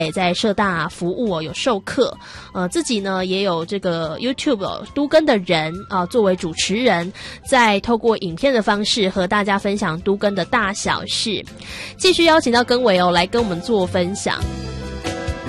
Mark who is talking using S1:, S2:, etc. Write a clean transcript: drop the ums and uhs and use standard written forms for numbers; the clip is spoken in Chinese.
S1: 也在社大服务有授课，自己呢也有这个 YouTube 都更的人作为主持人，在透过影片的方式和大家分享都更的大小事。继续邀请到更伟来跟我们做分享。